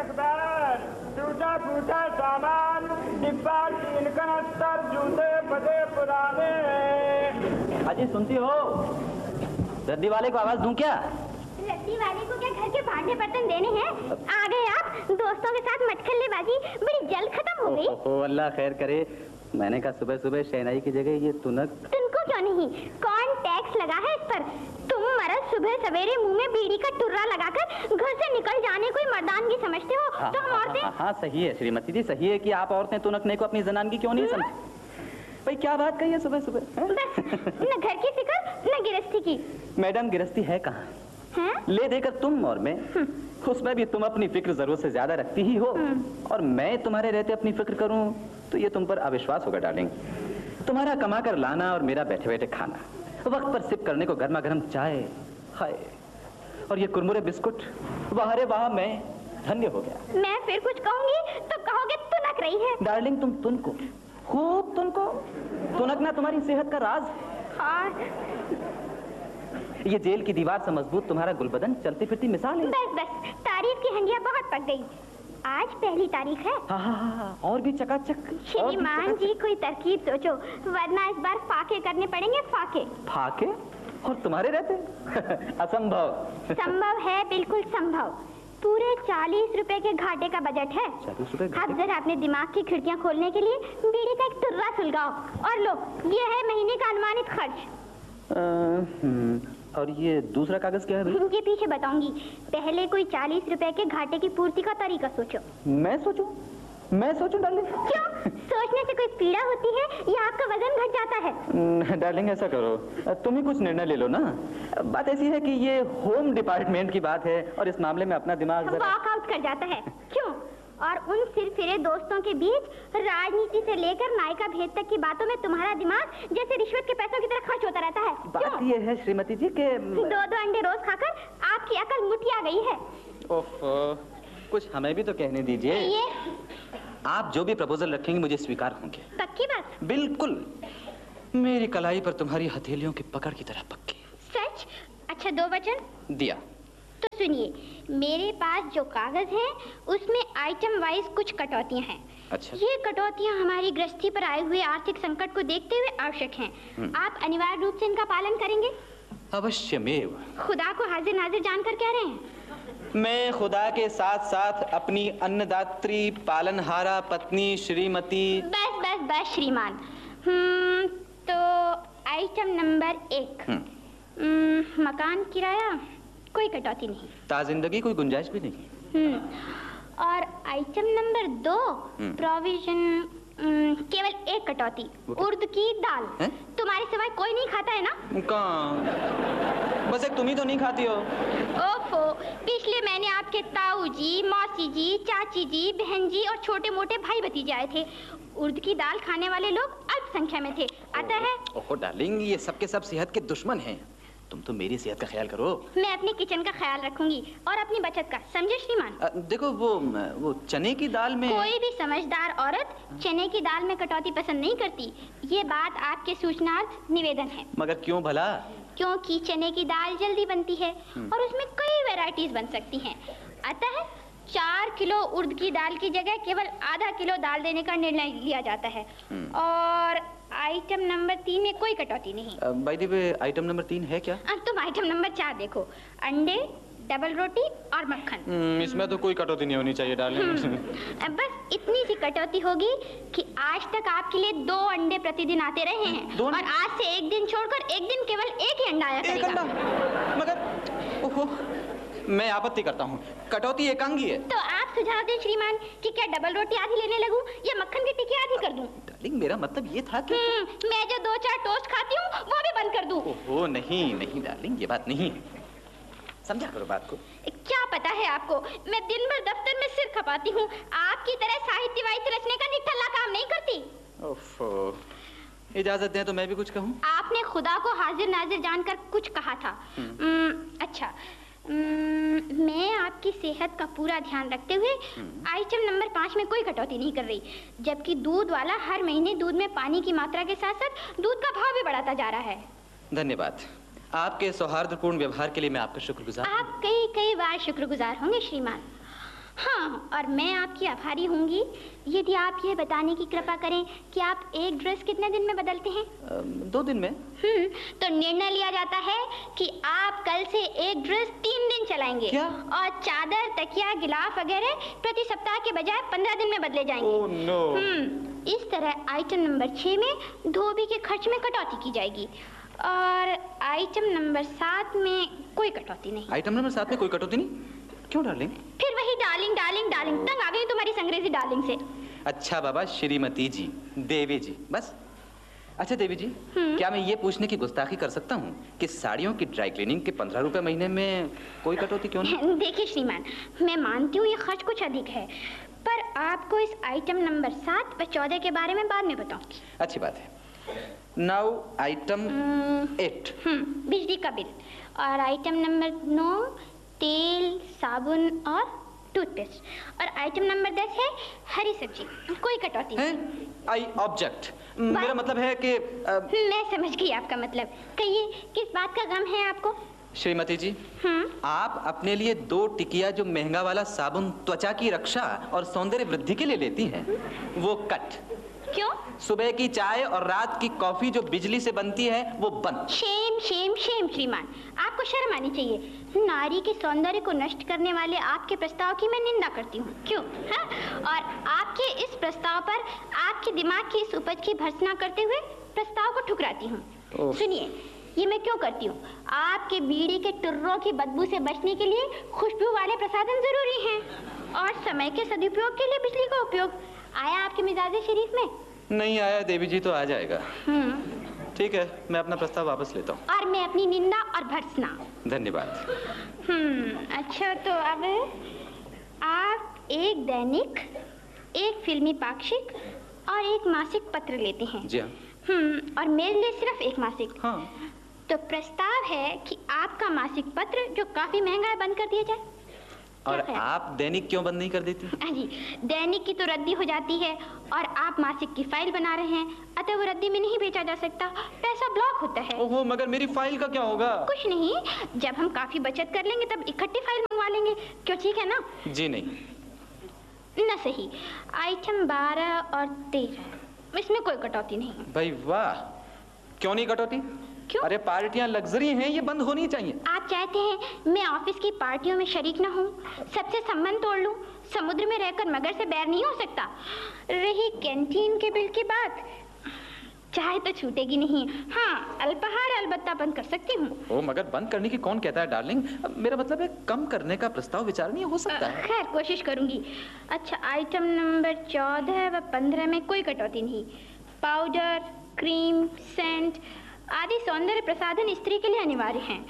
अखबार, टूटा फूटा सामान, डिब्बा, टीन कनस्तर, जूते पदे पुराने। अजी सुनती हो? रद्दी वाले को आवाज दूं क्या? रद्दी वाले को क्या घर के भांडे बर्तन देने हैं? आ गए आप दोस्तों के साथ मटखल्लेबाजी बड़ी जल्द खत्म हो गई। ओ अल्लाह खैर करे। मैंने कहा सुबह सुबह शहनाई की जगह ये तुनक। तुमको क्यों नहीं? कौन टैक्स लगा है इस पर? तुम मर्द सुबह सवेरे मुंह में बीड़ी का टुर्रा लगाकर घर से निकल जाने कोई मर्दानगी समझते हो? तो हम औरतें। हाँ सही है श्रीमती जी, सही है कि आप औरतें तुनकने को अपनी जनानगी क्यों नहीं समझ। भाई क्या बात कही है सुबह सुबह? बस न घर की फिक्र न गिरस्ती की। मैडम गिरस्ती है कहाँ? ले देकर तुम और मैं, उसमें भी तुम अपनी फिक्र जरूरत से ज्यादा रखती ही हो, और मैं तुम्हारे रहते अपनी फिक्र करूं तो ये तुम पर अविश्वास होगा डार्लिंग। तुम्हारा कमा कर लाना और मेरा बैठे बैठे खाना, वक्त पर सिप करने को गर्मा गर्म चाय, हाय, और ये कुरमुरे बिस्कुट, वाह रे वाह, मैं धन्य हो गया। मैं फिर कुछ कहूंगी तो कहोगे तुनक रही है। डार्लिंग तुम तुनको, खूब तुनको, तुनकना तुम्हारी सेहत का राज। हाँ। ये जेल की दीवार से मजबूत तुम्हारा गुलबदन चलती फिरती मिसाल है। बस बस, तारीफ की हंडिया बहुत पक गई। आज पहली तारीख है। हाँ, और भी चकाचक। श्रीमान जी कोई तरकीब सोचो, वरना इस बार फाके करने पड़ेंगे। फाके? फाके? और तुम्हारे रहते? असंभव। संभव है, बिल्कुल संभव। पूरे 40 रुपए के घाटे का बजट है। 40 रुपए? अब जरा अपने दिमाग की खिड़कियां खोलने के लिए बीड़ी का एक टुर्रा सुलगाओ और लो, ये है महीने का अनुमानित खर्च। और ये दूसरा कागज क्या है? इनके पीछे बताऊंगी। पहले कोई 40 रुपए के घाटे की पूर्ति का तरीका सोचो। मैं सोचूं डार्लिंग? क्यों? सोचने से कोई पीड़ा होती है या आपका वजन घट जाता है? डार्लिंग ऐसा करो, तुम ही कुछ निर्णय ले लो ना। बात ऐसी है कि ये होम डिपार्टमेंट की बात है और इस मामले में अपना दिमाग वॉकआउट कर जाता है। क्यों? और उन सिरफिरे दोस्तों के बीच राजनीति से लेकर नायिका भेद तक की बातों में तुम्हारा दिमाग जैसे रिश्वत के पैसों की तरह खर्च होता रहता है। बात ये है श्रीमती जी के 2-2 अंडे रोज खाकर आपकी अकल मुटिया गई है। ओफो, कुछ हमें भी तो कहने दीजिए। ये आप जो भी प्रपोजल रखेंगे मुझे स्वीकार होंगे। पक्की बात? बिल्कुल, मेरी कलाई पर तुम्हारी हथेलियों की पकड़ की तरह पक्की। सच? अच्छा, 2 वचन दिया। तो सुनिए, मेरे पास जो कागज है उसमें आइटम वाइज कुछ कटौतियां हैं। अच्छा। ये कटौतियां हमारी गृहस्थी पर आए हुए आर्थिक संकट को देखते हुए आवश्यक हैं। आप अनिवार्य रूप से इनका पालन करेंगे? अवश्यमेव। खुदा को हाजिर नाजिर जानकर कह रहे हैं? मैं खुदा के साथ साथ अपनी अन्नदात्री पालनहारा पत्नी श्रीमती। बस बस बस श्रीमान। तो आइटम नंबर 1, मकान किराया कोई कटौती नहीं। ताजिंदगी कोई गुंजाइश भी नहीं। और आइटम नंबर 2, प्रोविजन, केवल एक कटौती, उर्द की दाल। तुम्हारे सिवाय कोई नहीं खाता है ना? कहाँ? बस एक तुम ही तो नहीं खाती हो। ओफो, पिछले महीने आपके ताऊ जी, मौसी जी, चाची जी, बहन जी और छोटे मोटे भाई भतीजे आए थे। उर्द की दाल खाने वाले लोग अल्प संख्या में थे। अतः ओहो डार्लिंग, ये सबके सब सेहत के दुश्मन हैं। तुम तो मेरी सेहत का ख्याल करो। मैं अपने किचन का ख्याल रखूंगी और अपनी बचत का, समझे श्रीमान? देखो वो चने की दाल में। कोई भी समझदार औरत चने की दाल में कटौती पसंद नहीं करती। ये बात आपके सूचनार्थ निवेदन है। मगर क्यों भला? क्योंकि चने की दाल जल्दी बनती है और उसमें कई वैरायटीज बन सकती हैं। अतः 4 किलो उर्द की दाल की जगह केवल आधा किलो दाल देने का निर्णय लिया जाता है। और आइटम नंबर 3 में कोई कटौती नहीं। By the way, item number 3 है क्या? तुम आइटम नंबर 4 देखो, अंडे, डबल रोटी और मक्खन। इसमें तो कोई कटौती नहीं होनी चाहिए डार्लिंग। बस इतनी सी कटौती होगी कि आज तक आपके लिए 2 अंडे प्रतिदिन आते रहे हैं और आज से एक दिन छोड़कर एक दिन केवल एक ही अंडा आया करेगा। एक अंडा? मगर ओहो, मैं आपत्ति करता हूँ, कटौती एकांगी है। तो आप सुझाव दें श्रीमान कि क्या डबल रोटी आधी लेने लगूं या मक्खन की टिक्की आधी कर दूं? डार्लिंग, मेरा मतलब ये था कि मैं जो 2-4 टोस्ट खाती हूँ वो भी बंद कर दूं। ओहो नहीं डार्लिंग, ये बात नहीं है, समझा करो बात को। क्या पता है आपको, मैं दिन भर दफ्तर में सिर खपाती हूँ, आपकी तरह साहित्य वाहित्य रचने का निठल्ला काम नहीं करती। ओफो, इजाजत दें तो मैं भी कुछ कहूँ? आपने खुदा को हाजिर नाजिर जानकर कुछ कहा था। अच्छा, मैं आपकी सेहत का पूरा ध्यान रखते हुए आइटम नंबर 5 में कोई कटौती नहीं कर रही, जबकि दूध वाला हर महीने दूध में पानी की मात्रा के साथ साथ दूध का भाव भी बढ़ाता जा रहा है। धन्यवाद, आपके सौहार्दपूर्ण व्यवहार के लिए मैं आपका शुक्रगुजार। आप कई बार शुक्रगुजार होंगे श्रीमान। हाँ, और मैं आपकी आभारी होंगी यदि आप ये बताने की कृपा करें कि आप एक ड्रेस कितने दिन में बदलते हैं? 2 दिन में। तो निर्णय लिया जाता है कि आप कल से एक ड्रेस 3 दिन चलाएंगे। क्या? और चादर, तकिया, गिलाफ वगैरह प्रति सप्ताह के बजाय 15 दिन में बदले जाएंगे। Oh no. इस तरह आइटम नंबर 6 में धोबी के खर्च में कटौती की जाएगी और आइटम नंबर 7 में कोई कटौती नहीं। आइटम नंबर 7 में कोई कटौती नहीं? क्यों डार्लिंग? फिर वही डार्लिंग डार्लिंग डार्लिंग, तंग आ गई तुम्हारी अंग्रेजी डार्लिंग से। अच्छा बाबा, श्रीमती जी, देवी जी, बस। अच्छा देवी जी, क्या मैं ये पूछने की गुस्ताखी कर सकता हूँ कि साड़ियों की ड्राई क्लीनिंग के 15 रुपए महीने में कोई कटौती क्यों नहीं? देखिए श्रीमान, मैं मानती हूँ ये खर्च कुछ अधिक है, पर आपको इस आइटम नंबर 7 व 14 के बारे में बाद में बताऊंगी। अच्छी बात है। Now item 8। बिजली का बिल। और आइटम नंबर 9 तेल, साबुन और टूथपेस्ट। और आइटम नंबर 10 है हरी सब्जी, कोई कटौती नहीं। I object. मेरा मतलब है कि मैं समझ गई आपका मतलब। कहिए किस बात का गम है आपको? श्रीमती जी, आप अपने लिए 2 टिकिया जो महंगा वाला साबुन त्वचा की रक्षा और सौंदर्य वृद्धि के लिए लेती हैं, वो कट। क्यों? सुबह की चाय और रात की कॉफी जो बिजली से बनती है वो बंद। शेम शेम शेम श्रीमान, आपको शर्म आनी चाहिए। नारी के सौंदर्य को नष्ट करने वाले आपके प्रस्ताव की मैं निंदा करती हूँ। क्यों? हाँ? और आपके इस प्रस्ताव पर आपके दिमाग की इस उपज की भर्त्सना करते हुए प्रस्ताव को ठुकराती हूँ। सुनिए, ये मैं क्यों करती हूँ? आपके बीड़ी के टुर्रों की बदबू से बचने के लिए खुशबू वाले प्रसाधन जरूरी हैं और समय के सदुपयोग के लिए बिजली का उपयोग। आया आपके मिजाजे शरीफ में? नहीं आया देवी जी, तो आ जाएगा। ठीक है, मैं अपना प्रस्ताव वापस लेता हूँ। और मैं अपनी निंदा और भर्त्सना। धन्यवाद। अच्छा, तो अब आप एक दैनिक, एक फिल्मी पाक्षिक और एक मासिक पत्र लेते हैं। जी हाँ। और मेरे लिए सिर्फ एक मासिक। हाँ। तो प्रस्ताव है कि आपका मासिक पत्र जो काफी महंगा है बंद कर दिया जाए। और आप दैनिक क्यों बंद नहीं कर देती? जी, दैनिक की तो रद्दी हो जाती है और आप मासिक की फाइल बना रहे हैं, अतः वो रद्दी में नहीं बेचा जा सकता, पैसा ब्लॉक होता है। ओहो, मगर मेरी फाइल का क्या होगा? कुछ नहीं, जब हम काफी बचत कर लेंगे तब इकट्ठी फाइल मंगवा लेंगे। क्यों, ठीक है ना? जी नहीं। ना सही। आइटम 12 और 13 इसमें कोई कटौती नहीं। भाई वाह, क्यों नहीं कटौती? क्यों? अरे पार्टियां लग्जरी हैं, ये बंद होनी चाहिए। आप चाहते हैं मैं ऑफिस की पार्टियों में शरीक ना हूँ, सबसे संबंध तोड़ लूँ? समुद्र में रहकर मगर से बैर नहीं हो सकता। रही कैंटीन के बिल की बात, चाहे तो छूटेगी नहीं। हाँ, अल्पाहार अलबत्ता बंद कर सकती हूँ। ओ, मगर बंद करने की कौन कहता है डार्लिंग? मेरा मतलब है कम करने का प्रस्ताव विचारणीय हो सकता है। खैर, कोशिश करूंगी। अच्छा, आइटम नंबर 14 व 15 में कोई कटौती नहीं। पाउडर, क्रीम, सेंट आदि सौंदर्य प्रसाधन स्त्री के लिए अनिवार्य हैं।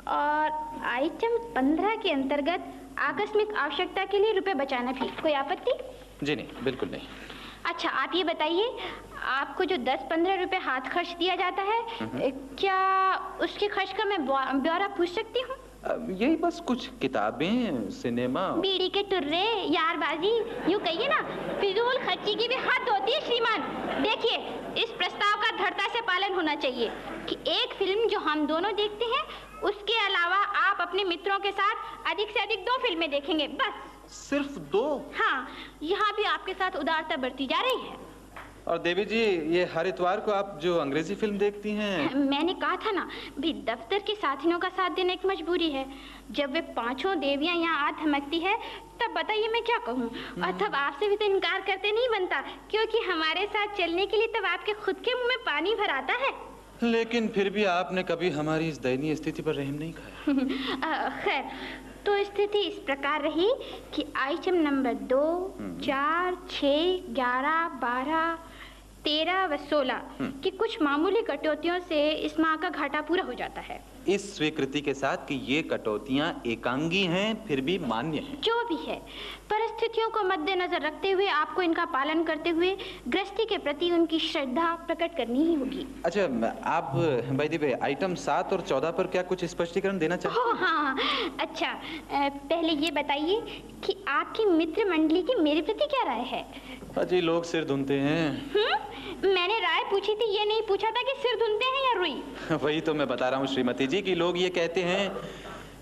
और आइटम 15 के अंतर्गत आकस्मिक आवश्यकता के लिए रुपए बचाना भी। कोई आपत्ति? जी नहीं, बिल्कुल नहीं। अच्छा, आप ये बताइए, आपको जो 10-15 रुपए हाथ खर्च दिया जाता है, क्या उसके खर्च का मैं ब्यौरा पूछ सकती हूँ? यही बस कुछ किताबें, सिनेमा, बीड़ी के टुर्रे, यारबाजी, यूँ कहिए ना, फिजूल खर्ची की भी हद होती है श्रीमान। देखिए, इस प्रस्ताव का दृढ़ता से पालन होना चाहिए कि एक फिल्म जो हम दोनों देखते हैं, उसके अलावा आप अपने मित्रों के साथ अधिक से अधिक 2 फिल्में देखेंगे, बस। सिर्फ 2? हाँ, यहाँ भी आपके साथ उदारता बढ़ती जा रही है। और देवी जी, ये हर इतवार को आप जो अंग्रेजी फिल्म देखती हैं? मैंने कहा था ना, भी दफ्तर के साथियों का साथ देना एक मजबूरी है। जब वे 5 देवियां यहाँ आ धमकती है, तब बताइए मैं क्या कहूँ। और तब आपसे भी तो इनकार करते नहीं बनता, क्योंकि हमारे साथ चलने के लिए तब आपके खुद के मुंह में पानी भर आता है। लेकिन फिर भी आपने कभी हमारी इस दयनीय स्थिति पर रहम नहीं खाया। खैर, तो स्थिति इस प्रकार रही कि आइटम नंबर 2, 4, 6, 11, 12, 13 व 16 की कुछ मामूली कटौतियों से इस माह का घाटा पूरा हो जाता है। इस स्वीकृति के साथ कि ये कटौतियां एकांगी हैं, फिर भी मान्य हैं। जो भी है, परिस्थितियों को मद्देनजर रखते हुए आपको इनका पालन करते हुए गृहस्थी के प्रति उनकी श्रद्धा प्रकट करनी ही होगी। अच्छा, आप भाई दी आइटम 7 और 14 पर क्या कुछ स्पष्टीकरण देना चाहते हैं? हाँ, अच्छा, पहले ये बताइए कि आपकी मित्र मंडली की मेरे प्रति क्या राय है? अजी, लोग सिर धुनते हैं। मैंने राय पूछी थी, ये नहीं पूछा था कि सिर धुनते हैं या रुई। वही तो मैं बता रहा हूँ श्रीमती जी, कि लोग ये कहते हैं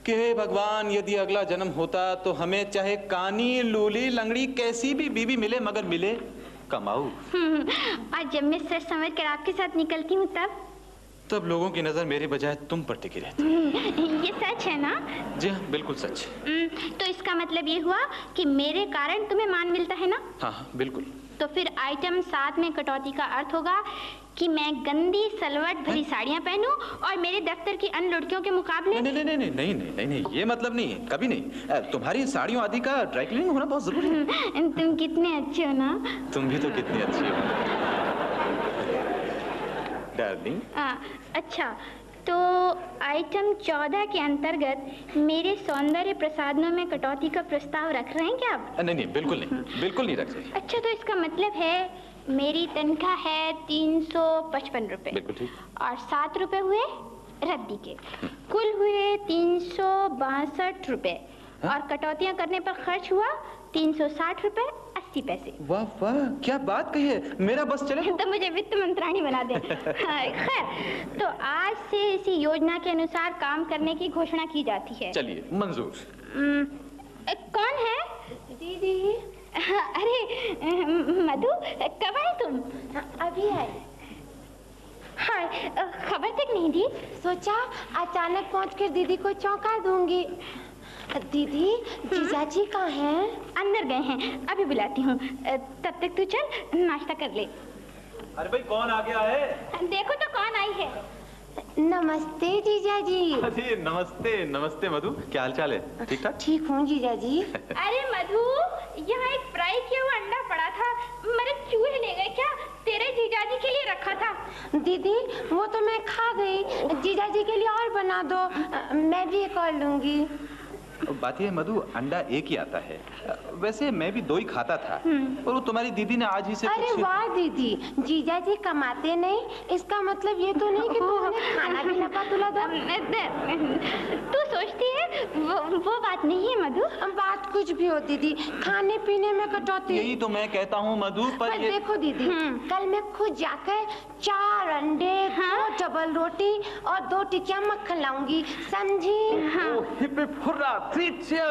कि हे भगवान, यदि अगला जन्म होता तो हमें चाहे कानी, लूली, लंगड़ी कैसी भी बीवी मिले, मगर मिले कमाऊ। और जब मैं सच समझ कर आपके साथ निकलती हूँ तब लोगों की नजर मेरे बजाय तुम पर टिकी रहती है। ये सच है ना? जी हाँ, बिल्कुल सच। तो इसका मतलब ये हुआ कि मेरे कारण तुम्हें मान मिलता है ना? हाँ बिल्कुल। तो फिर आइटम 7 में कटौती का अर्थ होगा कि मैं गंदी सलवट भरी साड़ियाँ पहनूं और मेरे दफ्तर की अन्य लड़कियों के मुकाबले। नहीं नहीं नहीं नहीं नहीं नहीं नहीं, नहीं ये मतलब नहीं है, कभी नहीं। तुम्हारी साड़ियों आदि का ड्राई क्लीनिंग होना बहुत जरूरी है। तुम कितने अच्छे हो ना। तुम भी तो कितनी अच्छी हो डार्लिंग। अच्छा, तो आइटम 14 के अंतर्गत मेरे सौंदर्य प्रसाधनों में कटौती का प्रस्ताव रख रहे हैं क्या आप? नहीं नहीं, बिल्कुल नहीं, बिल्कुल नहीं रख रहे। अच्छा, तो इसका मतलब है मेरी तनख्वाह है 355 रुपए। बिल्कुल ठीक। और 7 रुपए हुए रद्दी के, कुल हुए 362 रुपए। और कटौतियां करने पर खर्च हुआ 360 रुपए 80 पैसे। वाह वाह, क्या बात कही है, मेरा बस चले तो मुझे वित्त मंत्राणी बना दे। खैर, तो आज से इसी योजना के अनुसार काम करने की घोषणा की जाती है। चलिए, मंजूर। कौन है? दीदी। अरे मधु, कब आई तुम? अभी आई। हाय, खबर तक नहीं दी। सोचा अचानक पहुंचकर दीदी को चौंका दूंगी। दीदी, जीजाजी कहाँ हैं? अंदर गए हैं, अभी बुलाती हूँ। तब तक तू चल नाश्ता कर ले। अरे भाई, कौन आ गया है? देखो तो कौन आई है। नमस्ते जीजाजी। अरे नमस्ते नमस्ते मधु, क्या हाल चाल है? ठीक ठाक? ठीक हूँ जीजाजी। अरे मधु, यहाँ एक फ्राई किया हुआ अंडा पड़ा था, मेरे चूहे ले गए क्या? तेरे जीजाजी के लिए रखा था। दीदी, वो तो मैं खा गई, जीजाजी के लिए और बना दो, मैं भी एक और लूंगी। बात यह है मधु, अंडा एक ही आता है। वैसे मैं भी 2 ही खाता था, और वो तुम्हारी दीदी ने आज ही से अरे वाह दीदी, जीजाजी कमाते नहीं, इसका मतलब ये तो नहीं कि तू उन्हें खाना भी नपा तुला दो। तू सोचती है वो बात नहीं है मधु। बात कुछ भी हो दीदी, खाने पीने में कटौती। यही तो मैं कहता हूँ मधु, पर देखो दीदी, कल मैं खुद जाकर 4 अंडे, 2 डबल रोटी और 2 टिकिया मक्खन लाऊंगी, समझी? Hip hip hurrah, 3 cheers।